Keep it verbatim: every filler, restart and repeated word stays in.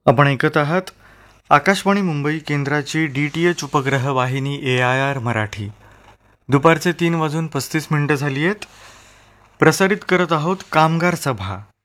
आपण ऐकत आहात आकाशवाणी मुंबई केंद्राची डी टी एच उपग्रह वाहिनी ए आय आर मराठी. दुपारचे तीन वाजून पस्तीस मिनिटं झाली आहेत. प्रसारित करत आहोत कामगार सभा